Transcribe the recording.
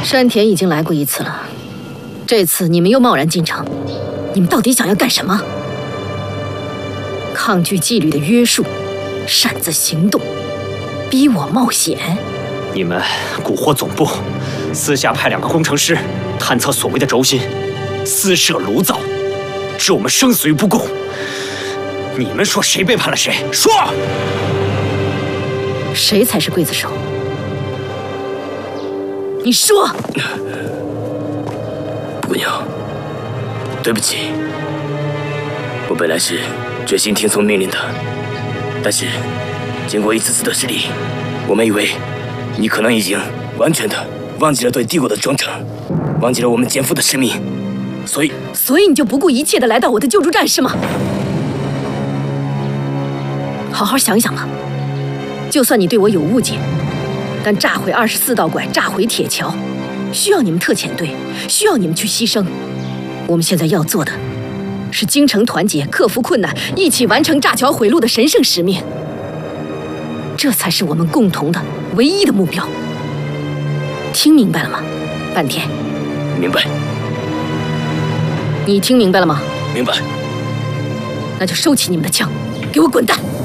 山田已经来过一次了，这次你们又贸然进城，你们到底想要干什么？抗拒纪律的约束，擅自行动，逼我冒险。 你们蛊惑总部，私下派2个工程师探测所谓的轴心，私设炉灶，置我们生死于不顾。你们说谁背叛了谁？说！ 谁才是刽子手？你说！ 姑娘，对不起，我本来是决心听从命令的，但是经过一次次的失利，我们以为你可能已经完全的忘记了对帝国的忠诚，忘记了我们肩负的使命，所以你就不顾一切的来到我的救助站是吗？好好想想吧，就算你对我有误解，但炸毁24道拐，炸毁铁桥，需要你们特遣队，需要你们去牺牲。我们现在要做的是精诚团结，克服困难，一起完成炸桥毁路的神圣使命。这才是我们共同的唯一的目标。听明白了吗，半田？ 明白。 你听明白了吗？ 明白。 那就收起你们的枪，给我滚蛋！